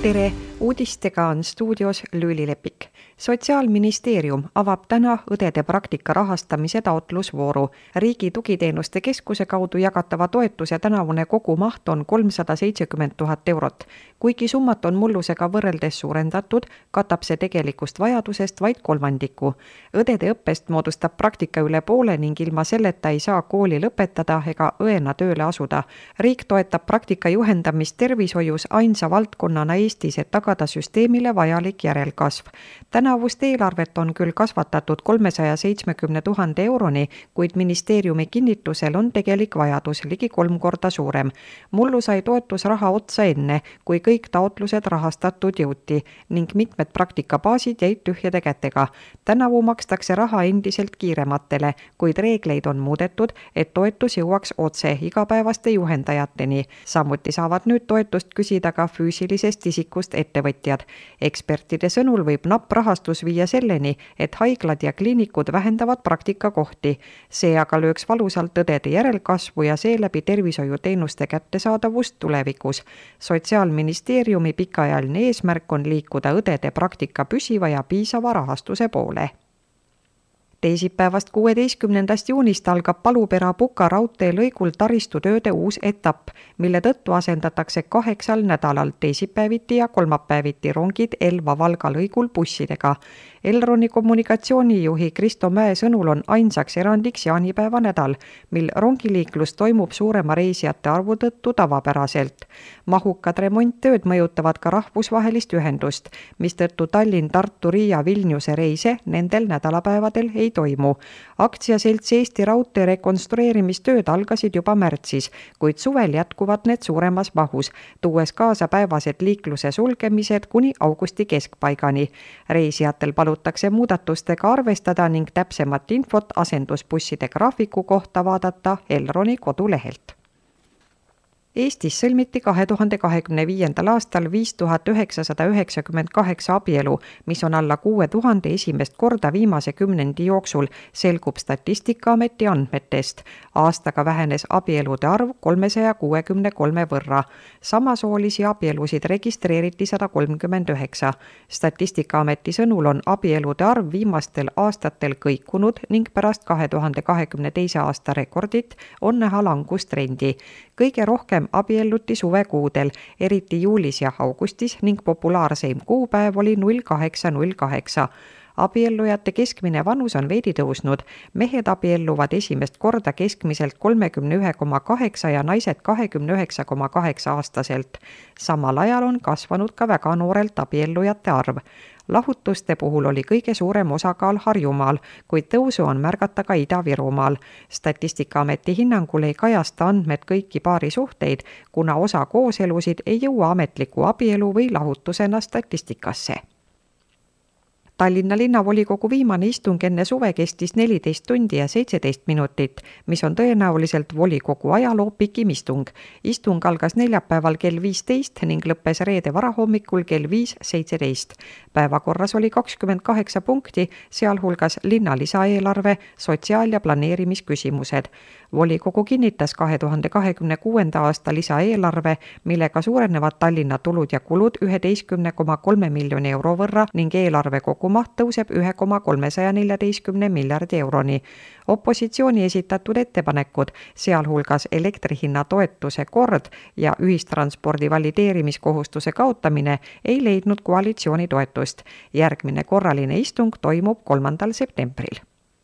Tere! Uudistega on stuudios Lüüli Lepik. Sotsiaalministeerium avab täna õdede praktika rahastamise taotlusvooru. Riigi tugiteenuste keskuse kaudu jagatava toetuse tänavune kogumaht on 370 000 eurot. Kuigi summat on mullusega võrreldes suurendatud, katab see tegelikust vajadusest vaid kolmandiku. Õdede õppest moodustab praktika üle poole ning ilma selleta ei saa kooli lõpetada ega õena tööle asuda. Riik toetab praktika juhendamist tervishoius ainsa valdkonnana Eestis, et tagada süsteemile vajalik järelkasv. Tänavust eelarvet on küll kasvatatud 370 000 euroni, kuid ministeeriumi kinnitusel on tegelik vajadus ligi 3 korda suurem. Mullu sai toetusraha otsa enne, kui kõik taotlused rahastatud jõuti ning mitmed praktikabaasid jäid tühjade kätega. Tänavu makstakse raha endiselt kiirematele, kuid reegleid on muudetud, et toetus jõuaks otse igapäevaste juhendajateni. Samuti saavad nüüd toetust küsida ka füüsilisest isikust ettevõtjad. Ekspertide sõnul võib napp rahastus viia selleni, et haiglad ja kliinikud vähendavad praktikakohti. See aga lööks valusalt õdede järelkasvu ja seeläbi tervishoiuteenuste kättesaadavust tulevikus. Sotsiaalministeeriumi pikaajaline eesmärk on liikuda õdede praktika püsiva ja piisava rahastuse poole. Teisipäevast 16. juunist algab Palupera-Puka raudtee lõigul taristutööde uus etapp, mille tõttu asendatakse 8 nädalal teisipäeviti ja kolmapäeviti rongid Elva-Valga lõigul bussidega. Elroni kommunikatsioonijuhi Kristo Mäe sõnul on ainsaks erandiks jaanipäeva nädal, mil rongiliiklus toimub suurema reisijate arvu tõttu tavapäraselt. Mahukad remonttööd mõjutavad ka rahvusvahelist ühendust, mistõttu Tallinn, Tartu, Riia, Vilniuse reise nendel nädalapäevadel ei toimu. Aktsiaselts Eesti Raudtee rekonstrueerimistööd algasid juba märtsis, kuid suvel jätkuvad need suuremas mahus, tuues kaasa päevased liikluse sulgemised kuni augusti keskpaigani. Reisijatel palutakse muudatustega arvestada ning täpsemat infot asendusbusside graafiku kohta vaadata Elroni kodulehelt. Eestis sõlmiti 2025. aastal 5998 abielu, mis on alla 6000 esimest korda viimase kümnendi jooksul, selgub Statistikaameti andmetest. Aastaga vähenes abielude arv 363 võrra. Samasoolisi abielusid registreeriti 139. Statistikaameti sõnul on abielude arv viimastel aastatel kõikunud ning pärast 2022. aasta rekordit on näha langustrendi. Kõige rohkem abielluti suvekuudel, eriti juulis ja augustis ning populaarseim kuupäev oli 0808. Abiellujate keskmine vanus on veidi tõusnud. Mehed abielluvad esimest korda keskmiselt 31,8 ja naised 29,8 aastaselt. Samal ajal on kasvanud ka väga noorelt abiellujate arv. Lahutuste puhul oli kõige suurem osakaal Harjumaal, kuid tõusu on märgata ka Ida-Virumaal. Statistikaameti hinnangul ei kajasta andmed kõiki paarisuhteid, kuna osa kooselusid ei jõua ametliku abielu või lahutusena statistikasse. Tallinna linnavolikogu viimane istung enne suve kestis 14 tundi ja 17 minutit, mis on tõenäoliselt volikogu ajaloo pikim istung. Istung algas neljapäeval kell 15 ning lõppes reede varahommikul kell 5:17. Päevakorras oli 28 punkti, sealhulgas linna lisaeelarve, sotsiaal- ja planeerimisküsimused. Volikogu kinnitas 2026. aasta lisaeelarve, millega suurenevad Tallinna tulud ja kulud 11,3 miljoni euro võrra ning eelarve kogumaht tõuseb 1,314 miljardi euroni. Opositsiooni esitatud ettepanekud, sealhulgas elektrihinna toetuse kord ja ühistranspordi valideerimiskohustuse kaotamine, ei leidnud koalitsiooni toetust. Järgmine korraline istung toimub 3. septembril.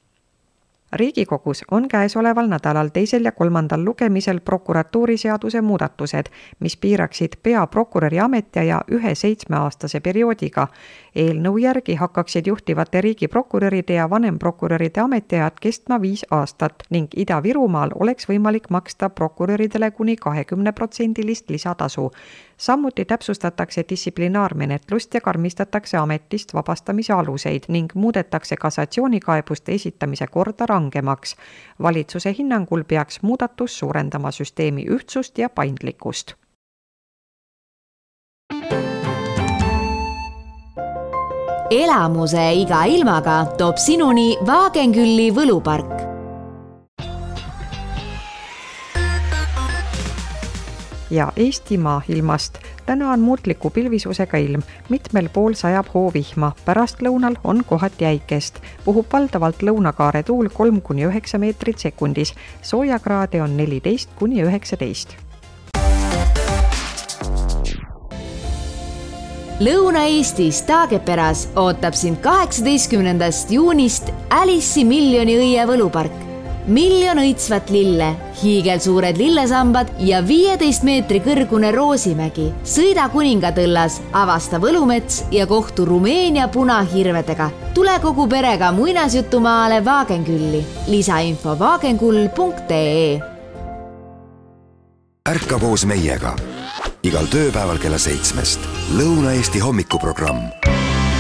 Riigikogus on käesoleval nädalal 2. ja 3. lugemisel prokuratuuriseaduse muudatused, mis piiraksid peaprokuröri ametiaja 1 7-aastase perioodiga. Eelnõu järgi hakkaksid juhtivate riigiprokuröride ja vanemprokuröride ametiajad kestma 5 aastat ning Ida-Virumaal oleks võimalik maksta prokuröridele kuni 20% lisatasu. Samuti täpsustatakse distsiplinaarmenetlust ja karmistatakse ametist vabastamise aluseid ning muudetakse kassatsioonikaebuste esitamise korda rangemaks. Valitsuse hinnangul peaks muudatus suurendama süsteemi ühtsust ja paindlikkust. Elamuse iga ilmaga toob sinuni Wagenkülli võlupark. Ja Eestimaa ilmast. Täna on muutliku pilvisusega ilm, mitmel pool sajab hoovihma, pärastlõunal on kohati äikest. Puhub valdavalt lõunakaare tuul 3-9 meetrit sekundis, soojakraade on 14-19. Lõuna-Eestis Taageperas ootab sind 18. juunist Alice'i miljoni õie võlupark. 1 miljon õitsvat lille, hiigelsuured lillesambad ja 15 meetri kõrgune Roosimägi. Sõida Kuningatõllas, avasta Võlumets ja kohtu Rumeenia punahirvedega. Tule kogu perega muinasjutumaale Vaagenkülli. Lisainfo vaagenkull.ee. Ärka koos meiega. Igal tööpäeval kella 7. Lõuna-Eesti hommikuprogramm.